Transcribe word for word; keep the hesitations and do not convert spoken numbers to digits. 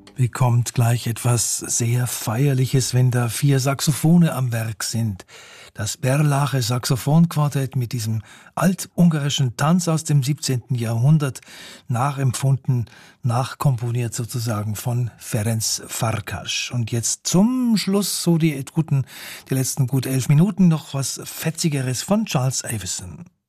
Bekommt gleich etwas sehr Feierliches, wenn da vier Saxophone am Werk sind. Das Berlage Saxophonquartett mit diesem altungarischen Tanz aus dem siebzehnten Jahrhundert, nachempfunden, nachkomponiert sozusagen von Ferenc Farkas. Und jetzt zum Schluss, so die guten, die letzten gut elf Minuten, noch was Fetzigeres von Charles Avison.